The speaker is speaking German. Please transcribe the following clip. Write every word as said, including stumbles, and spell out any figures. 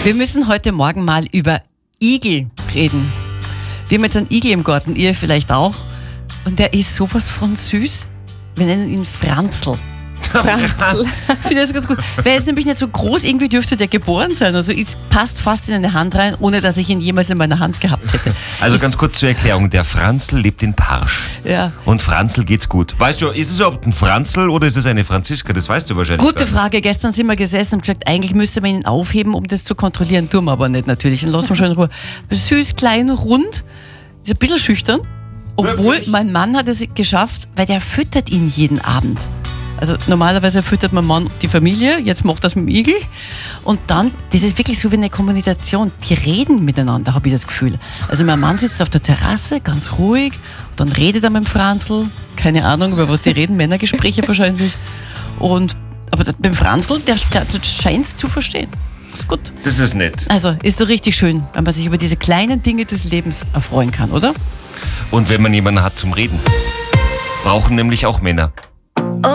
Wir müssen heute Morgen mal über Igel reden. Wir haben jetzt einen Igel im Garten, ihr vielleicht auch. Und der ist sowas von süß. Wir nennen ihn Franzl. Franzl. Ich finde das ganz gut. Weil er ist nämlich nicht so groß, irgendwie dürfte der geboren sein. Also es passt fast in eine Hand rein, ohne dass ich ihn jemals in meiner Hand gehabt hätte. Also ist, ganz kurz zur Erklärung, der Franzl lebt in Parsch. Ja. Und Franzl geht's gut. Weißt du, ist es überhaupt ein Franzl oder ist es eine Franziska? Das weißt du wahrscheinlich. Gute gar nicht. Frage. Gestern sind wir gesessen und gesagt, eigentlich müsste man ihn aufheben, um das zu kontrollieren. Tun wir aber nicht natürlich. Dann lassen wir schon in Ruhe. Süß, klein, rund. Ist ein bisschen schüchtern. Obwohl, Wirklich? mein Mann hat es geschafft, weil der füttert ihn jeden Abend. Also normalerweise füttert mein Mann die Familie, jetzt macht das mit dem Igel. Und dann, das ist wirklich so wie eine Kommunikation. Die reden miteinander, habe ich das Gefühl. Also mein Mann sitzt auf der Terrasse, ganz ruhig, dann redet er mit dem Franzl. Keine Ahnung, über was die reden, Männergespräche wahrscheinlich. Und, aber das, mit dem Franzl, der, der scheint es zu verstehen. Ist gut. Das ist nett. Also ist doch richtig schön, wenn man sich über diese kleinen Dinge des Lebens erfreuen kann, oder? Und wenn man jemanden hat zum Reden. Brauchen nämlich auch Männer.